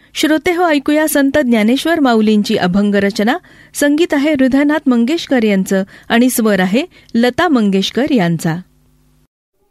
श्रोते हो, ऐकूया संत ज्ञानेश्वर माऊलींची अभंग रचना. संगीत आहे हृदयनाथ मंगेशकर यांचं आणि स्वर आहे लता मंगेशकर यांचा.